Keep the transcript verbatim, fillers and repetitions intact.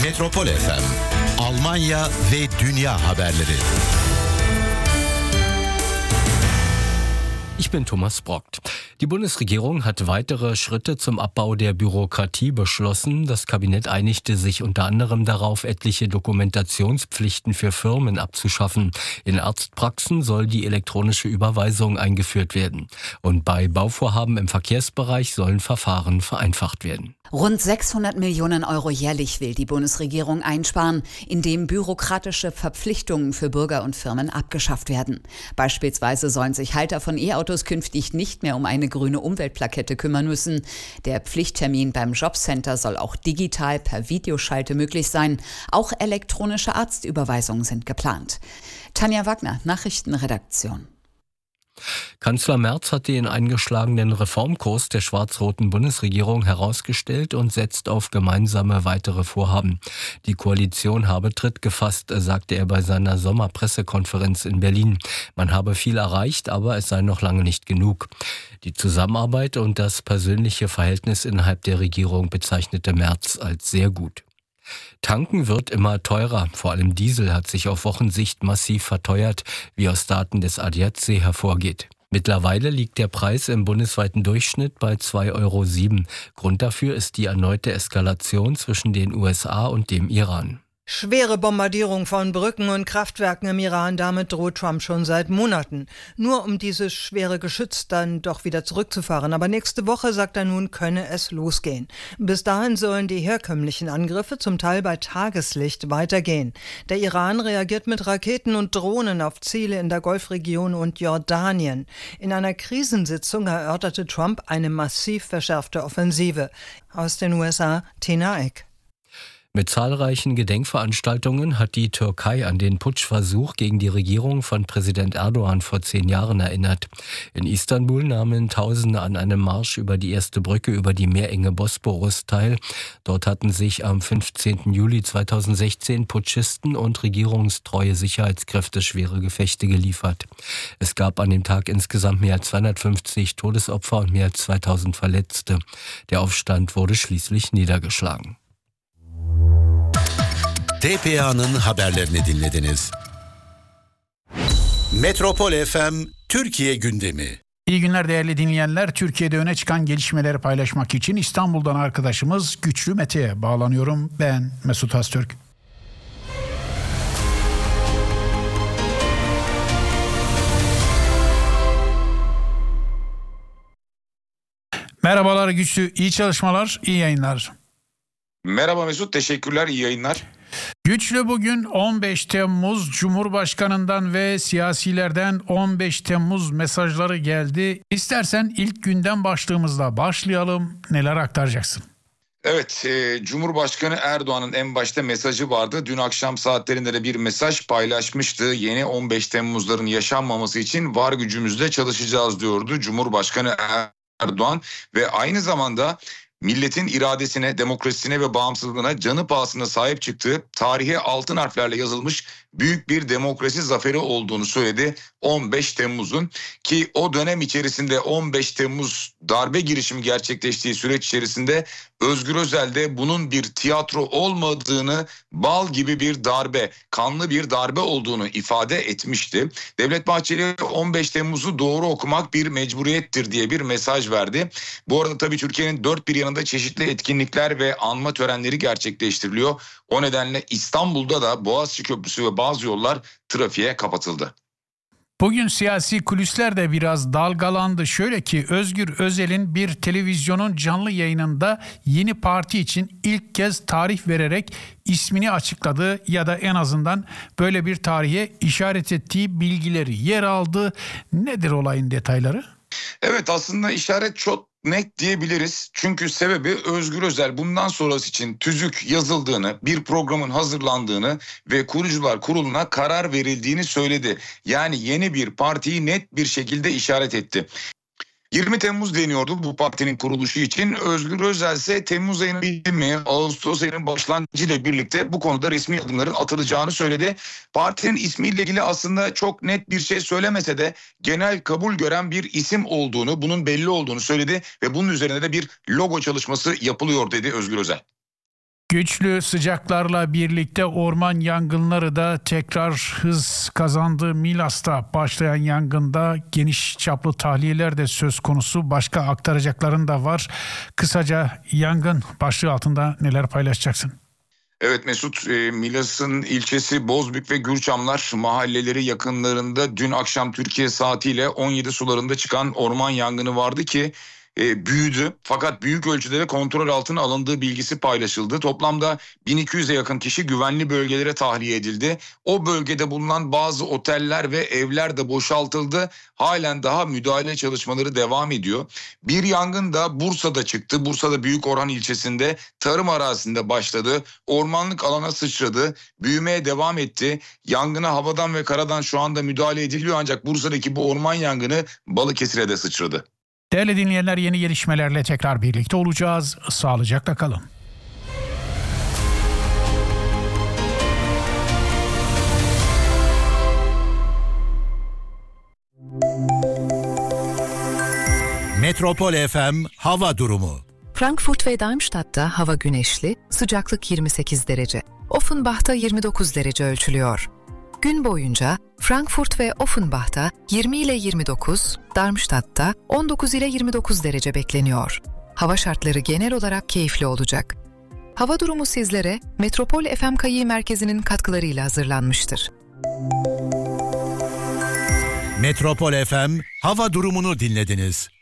Metropol F M, Almanya ve Dünya haberleri. Ich bin Thomas Brockt. Die Bundesregierung hat weitere Schritte zum Abbau der Bürokratie beschlossen. Das Kabinett einigte sich unter anderem darauf, etliche Dokumentationspflichten für Firmen abzuschaffen. In Arztpraxen soll die elektronische Überweisung eingeführt werden. Und bei Bauvorhaben im Verkehrsbereich sollen Verfahren vereinfacht werden. Rund sechshundert Millionen Euro jährlich will die Bundesregierung einsparen, indem bürokratische Verpflichtungen für Bürger und Firmen abgeschafft werden. Beispielsweise sollen sich Halter von E-Autos künftig nicht mehr um eine grüne Umweltplakette kümmern müssen. Der Pflichttermin beim Jobcenter soll auch digital per Videoschalte möglich sein. Auch elektronische Arztüberweisungen sind geplant. Tanja Wagner, Nachrichtenredaktion. Kanzler Merz hat den eingeschlagenen Reformkurs der schwarz-roten Bundesregierung herausgestellt und setzt auf gemeinsame weitere Vorhaben. Die Koalition habe Tritt gefasst, sagte er bei seiner Sommerpressekonferenz in Berlin. Man habe viel erreicht, aber es sei noch lange nicht genug. Die Zusammenarbeit und das persönliche Verhältnis innerhalb der Regierung bezeichnete Merz als sehr gut. Tanken wird immer teurer. Vor allem Diesel hat sich auf Wochensicht massiv verteuert, wie aus Daten des A D A C hervorgeht. Mittlerweile liegt der Preis im bundesweiten Durchschnitt bei zwei Euro sieben. Grund dafür ist die erneute Eskalation zwischen den U S A und dem Iran. Schwere Bombardierung von Brücken und Kraftwerken im Iran, damit droht Trump schon seit Monaten. Nur um dieses schwere Geschütz dann doch wieder zurückzufahren. Aber nächste Woche, sagt er nun, könne es losgehen. Bis dahin sollen die herkömmlichen Angriffe zum Teil bei Tageslicht weitergehen. Der Iran reagiert mit Raketen und Drohnen auf Ziele in der Golfregion und Jordanien. In einer Krisensitzung erörterte Trump eine massiv verschärfte Offensive. Aus den U S A, Tina Eck. Mit zahlreichen Gedenkveranstaltungen hat die Türkei an den Putschversuch gegen die Regierung von Präsident Erdogan vor zehn Jahren erinnert. In Istanbul nahmen Tausende an einem Marsch über die erste Brücke über die Meerenge Bosporus teil. Dort hatten sich am fünfzehnten Juli zweitausendsechzehn Putschisten und regierungstreue Sicherheitskräfte schwere Gefechte geliefert. Es gab an dem Tag insgesamt mehr als zweihundertfünfzig Todesopfer und mehr als zweitausend Verletzte. Der Aufstand wurde schließlich niedergeschlagen. T P A'nın haberlerini dinlediniz. Metropol F M Türkiye gündemi. İyi günler değerli dinleyenler. Türkiye'de öne çıkan gelişmeleri paylaşmak için İstanbul'dan arkadaşımız Güçlü Mete'ye bağlanıyorum. Ben Mesut Öztürk. Merhabalar Güçlü, iyi çalışmalar, iyi yayınlar. Merhaba Mesut, teşekkürler, iyi yayınlar. Güçlü, bugün on beş Temmuz, Cumhurbaşkanı'ndan ve siyasilerden on beş Temmuz mesajları geldi. İstersen ilk günden başlığımızla başlayalım. Neler aktaracaksın? Evet, e, Cumhurbaşkanı Erdoğan'ın en başta mesajı vardı. Dün akşam saatlerinde de bir mesaj paylaşmıştı. Yeni on beş Temmuz'ların yaşanmaması için var gücümüzle çalışacağız diyordu Cumhurbaşkanı Erdoğan. Ve aynı zamanda milletin iradesine, demokrasisine ve bağımsızlığına canı pahasına sahip çıktığı, tarihe altın harflerle yazılmış büyük bir demokrasi zaferi olduğunu söyledi on beş Temmuz'un. Ki o dönem içerisinde on beş Temmuz darbe girişimi gerçekleştiği süreç içerisinde Özgür Özel de bunun bir tiyatro olmadığını, bal gibi bir darbe, kanlı bir darbe olduğunu ifade etmişti. Devlet Bahçeli on beş Temmuz'u doğru okumak bir mecburiyettir diye bir mesaj verdi. Bu arada tabii Türkiye'nin dört bir yanında çeşitli etkinlikler ve anma törenleri gerçekleştiriliyor. O nedenle İstanbul'da da Boğaziçi Köprüsü ve bazı yollar trafiğe kapatıldı. Bugün siyasi kulisler de biraz dalgalandı. Şöyle ki, Özgür Özel'in bir televizyonun canlı yayınında yeni parti için ilk kez tarih vererek ismini açıkladığı ya da en azından böyle bir tarihe işaret ettiği bilgileri yer aldı. Nedir olayın detayları? Evet, aslında işaret çok net diyebiliriz. Çünkü sebebi Özgür Özel bundan sonrası için tüzük yazıldığını, bir programın hazırlandığını ve kurucular kuruluna karar verildiğini söyledi. Yani yeni bir partiyi net bir şekilde işaret etti. yirmi Temmuz deniyordu bu partinin kuruluşu için. Özgür Özel ise Temmuz ayının bitimi, Ağustos ayının başlangıcıyla birlikte bu konuda resmi adımların atılacağını söyledi. Partinin ismiyle ilgili aslında çok net bir şey söylemese de genel kabul gören bir isim olduğunu, bunun belli olduğunu söyledi ve bunun üzerine de bir logo çalışması yapılıyor dedi Özgür Özel. Güçlü sıcaklarla birlikte orman yangınları da tekrar hız kazandı. Milas'ta başlayan yangında geniş çaplı tahliyeler de söz konusu. Başka aktaracakların da var. Kısaca yangın başlığı altında neler paylaşacaksın? Evet Mesut, e, Milas'ın ilçesi Bozbük ve Gürçamlar mahalleleri yakınlarında dün akşam Türkiye saatiyle on yedi sularında çıkan orman yangını vardı ki e, büyüdü. Fakat büyük ölçüde de kontrol altına alındığı bilgisi paylaşıldı. Toplamda bin iki yüze yakın kişi güvenli bölgelere tahliye edildi. O bölgede bulunan bazı oteller ve evler de boşaltıldı. Halen daha müdahale çalışmaları devam ediyor. Bir yangın da Bursa'da çıktı. Bursa'da Büyükorhan ilçesinde tarım arazisinde başladı. Ormanlık alana sıçradı. Büyümeye devam etti. Yangına havadan ve karadan şu anda müdahale ediliyor ancak Bursa'daki bu orman yangını Balıkesir'e de sıçradı. Değerli dinleyenler, yeni gelişmelerle tekrar birlikte olacağız. Sağlıcakla kalın. Metropol F M hava durumu. Frankfurt ve Darmstadt'ta hava güneşli, sıcaklık yirmi sekiz derece. Offenbach'ta yirmi dokuz derece ölçülüyor. Gün boyunca Frankfurt ve Offenbach'ta yirmi ile yirmi dokuz, Darmstadt'ta on dokuz ile yirmi dokuz derece bekleniyor. Hava şartları genel olarak keyifli olacak. Hava durumu sizlere Metropol F M Kayı Merkezi'nin katkılarıyla hazırlanmıştır. Metropol F M hava durumunu dinlediniz.